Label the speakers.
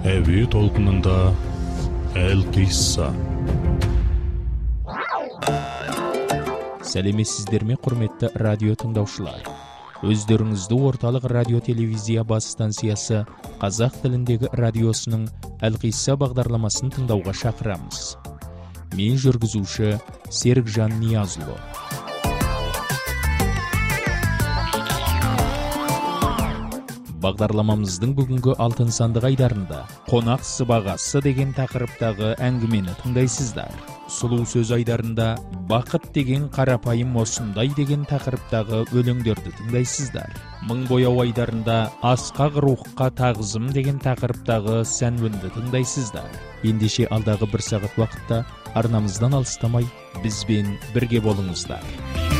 Speaker 1: Әуе толқынында Әл-Қисса.
Speaker 2: Сәлеметсіздер ме, құрметті радио тыңдаушылар? Өздеріңізді орталық радио-телевизия бас станциясы қазақ тіліндегі радиосының Әл-Қисса бағдарламасын тыңдауға шақырамыз. Мен жүргізуші Серікжан Ниязұлы. Бағдарламамыздың бүгінгі алтын сандық айдарында қонақ сыбағасы деген тақырыптағы әңгімені тыңдайсыздар. Сұлу сөз айдарында бақыт деген қарапайым осындай деген тақырыптағы өлеңдерді тыңдайсыздар. Мың бояу айдарында асқақ рухқа тағзым деген тақырыптағы сәнөнді тыңдайсыздар. Ендеше алдағы бір сағат уақытта арнамыздан алыстамай бізбен бірге болыңыздар.